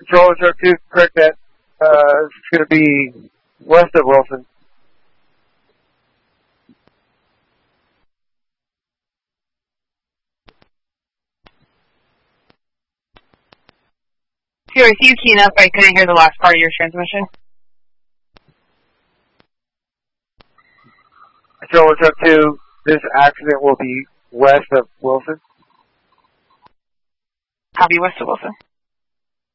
Controller truck 2, correct that. It's going to be west of Wilson. Fury, can you key up? I couldn't hear the last part of your transmission. Controller truck 2, this accident will be west of Wilson. Copy, west of Wilson.